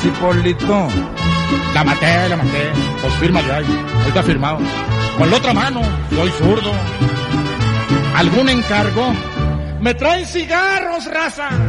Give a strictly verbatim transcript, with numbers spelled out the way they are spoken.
Hipolito? La maté, la maté. Pues fírmale ahí. Ahorita firmado. Con la otra mano, soy zurdo. ¿Algún encargo? ¿Me traen cigarros, raza?